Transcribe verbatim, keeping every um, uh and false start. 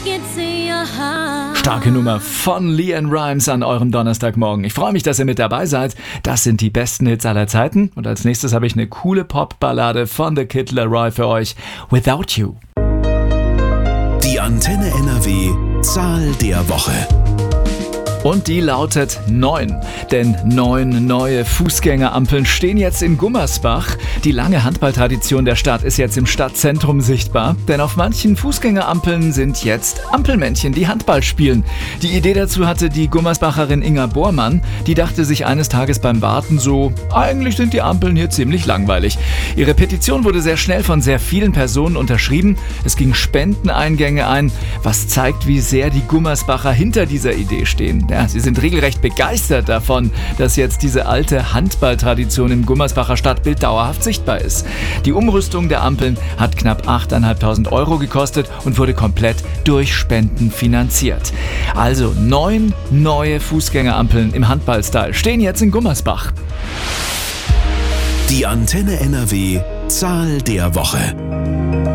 Starke Nummer von LeAnn Rimes an eurem Donnerstagmorgen. Ich freue mich, dass ihr mit dabei seid. Das sind die besten Hits aller Zeiten. Und als nächstes habe ich eine coole Pop-Ballade von The Kid Laroi für euch. Without You. Die Antenne N R W Zahl der Woche. Und die lautet neun. Denn neun neue Fußgängerampeln stehen jetzt in Gummersbach. Die lange Handballtradition der Stadt ist jetzt im Stadtzentrum sichtbar. Denn auf manchen Fußgängerampeln sind jetzt Ampelmännchen, die Handball spielen. Die Idee dazu hatte die Gummersbacherin Inga Bormann. Die dachte sich eines Tages beim Warten so, eigentlich sind die Ampeln hier ziemlich langweilig. Ihre Petition wurde sehr schnell von sehr vielen Personen unterschrieben. Es ging Spendeneingänge ein, was zeigt, wie sehr die Gummersbacher hinter dieser Idee stehen. Ja, sie sind regelrecht begeistert davon, dass jetzt diese alte Handballtradition im Gummersbacher Stadtbild dauerhaft sichtbar ist. Die Umrüstung der Ampeln hat knapp achttausendfünfhundert Euro gekostet und wurde komplett durch Spenden finanziert. Also neun neue Fußgängerampeln im Handballstyle stehen jetzt in Gummersbach. Die Antenne N R W Zahl der Woche.